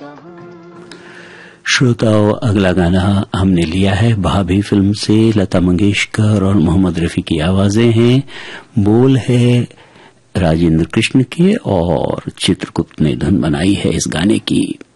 श्रोताओं, अगला गाना हमने लिया है भाभी फिल्म से। लता मंगेशकर और मोहम्मद रफी की आवाजें हैं, बोल है राजेंद्र कृष्ण के और चित्रगुप्त ने धुन बनाई है इस गाने की।